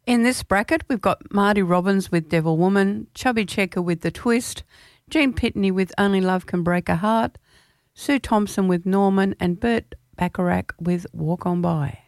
In this bracket, we've got Marty Robbins with Devil Woman, Chubby Checker with The Twist, Gene Pitney with Only Love Can Break a Heart, Sue Thompson with Norman, and Burt Bacharach with Walk On By.